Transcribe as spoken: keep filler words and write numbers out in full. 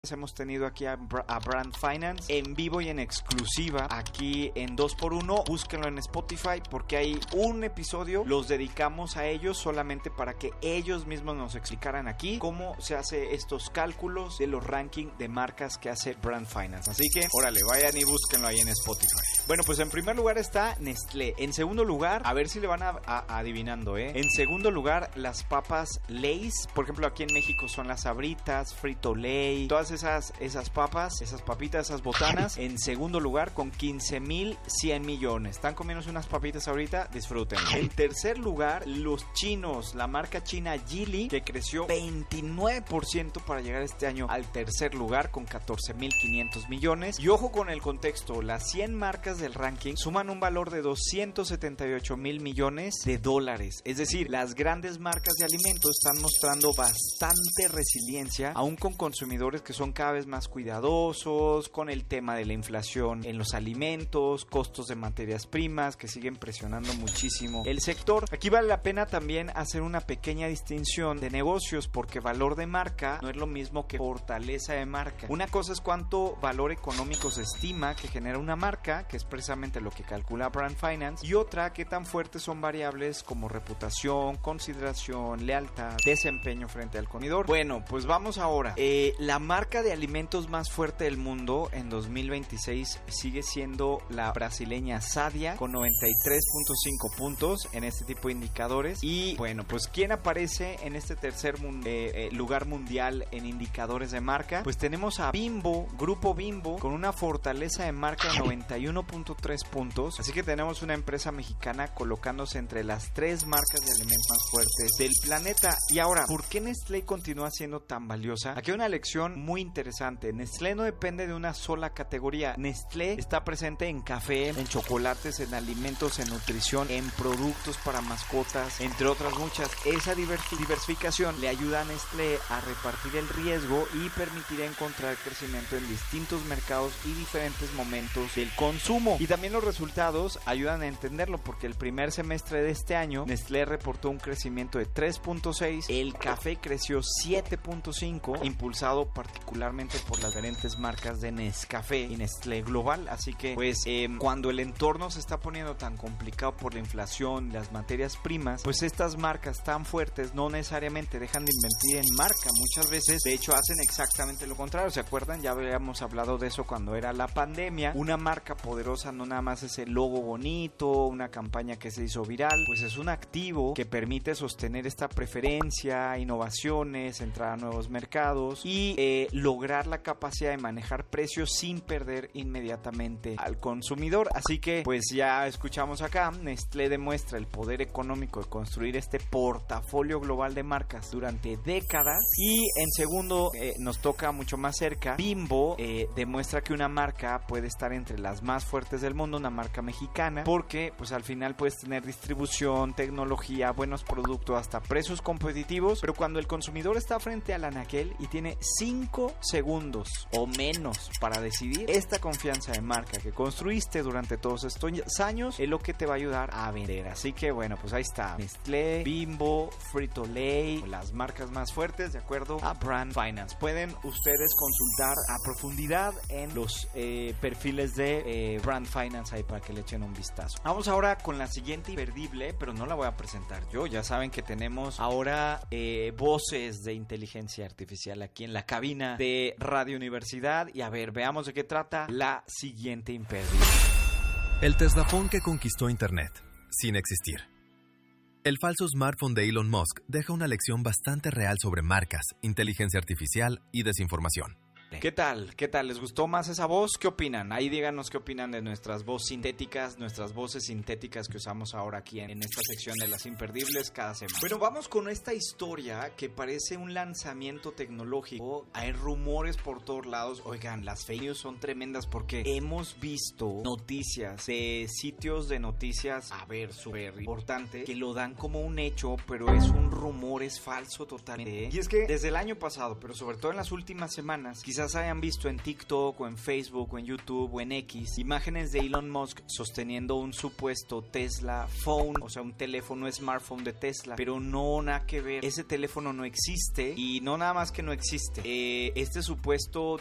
Hemos tenido aquí a, a Brand Finance en vivo y en exclusiva aquí en dos por uno. Búsquenlo en Spotify porque hay un episodio, los dedicamos a ellos solamente para que ellos mismos nos explicaran aquí cómo se hace estos cálculos de los rankings de marcas que hace Brand Finance. Así que, órale, vayan y búsquenlo ahí en Spotify. Bueno, pues en primer lugar está Nestlé. En segundo lugar, a ver si le van a, a, adivinando, ¿eh? En segundo lugar, las papas Lay's. Por ejemplo, aquí en México son las Sabritas, Frito-Lay, todas esas, esas papas, esas papitas, esas botanas. En segundo lugar, con quince mil cien millones. ¿Están comiéndose unas papitas ahorita? Disfruten. En tercer lugar, los chinos, la marca china Geely, que creció veintinueve por ciento para llegar este año al tercer lugar con catorce mil quinientos millones. Y ojo con el contexto, las cien marcas del ranking suman un valor de doscientos setenta y ocho mil millones de dólares. Es decir, las grandes marcas de alimentos están mostrando bastante resiliencia, aún con consumidores que son cada vez más cuidadosos con el tema de la inflación en los alimentos, costos de materias primas que siguen presionando muchísimo el sector. Aquí vale la pena también hacer una pequeña distinción de negocios, porque valor de marca no es lo mismo que fortaleza de marca. Una cosa es cuánto valor económico se estima que genera una marca, que es precisamente lo que calcula Brand Finance, y otra, qué tan fuertes son variables como reputación, consideración, lealtad, desempeño frente al consumidor. Bueno, pues vamos ahora. Eh, la marca de alimentos más fuerte del mundo en dos mil veintiséis sigue siendo la brasileña Sadia, con noventa y tres punto cinco puntos en este tipo de indicadores. Y bueno, pues ¿quién aparece en este tercer mun- eh, eh, lugar mundial en indicadores de marca? Pues tenemos a Bimbo, Grupo Bimbo, con una fortaleza de marca de noventa y uno punto tres puntos. Así que tenemos una empresa mexicana colocándose entre las tres marcas de alimentos más fuertes del planeta. Y ahora, ¿por qué Nestlé continúa siendo tan valiosa? Aquí hay una lección muy interesante. Nestlé no depende de una sola categoría. Nestlé está presente en café, en chocolates, en alimentos, en nutrición, en productos para mascotas, entre otras muchas. Esa divers- diversificación le ayuda a Nestlé a repartir el riesgo y permitirá encontrar crecimiento en distintos mercados y diferentes momentos del consumo. Y también los resultados ayudan a entenderlo, porque el primer semestre de este año Nestlé reportó un crecimiento de tres punto seis, el café creció siete punto cinco, impulsado particularmente por las diferentes marcas de Nescafé y Nestlé Global. Así que pues eh, cuando el entorno se está poniendo tan complicado por la inflación y las materias primas, pues estas marcas tan fuertes no necesariamente dejan de invertir en marca. Muchas veces de hecho hacen exactamente lo contrario. ¿Se acuerdan? Ya habíamos hablado de eso cuando era la pandemia. Una marca poderosa no nada más es el logo bonito, una campaña que se hizo viral, pues es un activo que permite sostener esta preferencia, innovaciones, entrar a nuevos mercados y eh, lograr la capacidad de manejar precios sin perder inmediatamente al consumidor. Así que pues ya escuchamos acá, Nestlé demuestra el poder económico de construir este portafolio global de marcas durante décadas. Y en segundo, eh, nos toca mucho más cerca, Bimbo eh, demuestra que una marca puede estar entre las más fuertes del mundo, una marca mexicana, porque pues al final puedes tener distribución, tecnología, buenos productos, hasta precios competitivos, pero cuando el consumidor está frente al anaquel y tiene cinco segundos o menos para decidir, esta confianza de marca que construiste durante todos estos años es lo que te va a ayudar a vender. Así que bueno, pues ahí está Nestlé, Bimbo, Frito-Lay, las marcas más fuertes de acuerdo a Brand Finance. Pueden ustedes consultar a profundidad en los eh, perfiles de eh, Brand Finance ahí para que le echen un vistazo. Vamos ahora con la siguiente imperdible, pero no la voy a presentar yo. Ya saben que tenemos ahora eh, voces de inteligencia artificial aquí en la cabina de Radio Universidad. Y a ver, veamos de qué trata la siguiente imperdible. El Teslafón que conquistó Internet, sin existir. El falso smartphone de Elon Musk deja una lección bastante real sobre marcas, inteligencia artificial y desinformación. ¿Qué tal? ¿Qué tal? ¿Les gustó más esa voz? ¿Qué opinan? Ahí díganos qué opinan de nuestras voces sintéticas, nuestras voces sintéticas que usamos ahora aquí en, en esta sección de las imperdibles cada semana. Bueno, vamos con esta historia que parece un lanzamiento tecnológico. Hay rumores por todos lados. Oigan, las fake news son tremendas porque hemos visto noticias de sitios de noticias, a ver, súper importante, que lo dan como un hecho, pero es un rumor, es falso totalmente. Y es que desde el año pasado, pero sobre todo en las últimas semanas, quizás quizás hayan visto en TikTok o en Facebook o en YouTube o en X imágenes de Elon Musk sosteniendo un supuesto Tesla Phone, o sea, un teléfono smartphone de Tesla, pero no, nada que ver. Ese teléfono no existe, y no nada más que no existe. Eh, este supuesto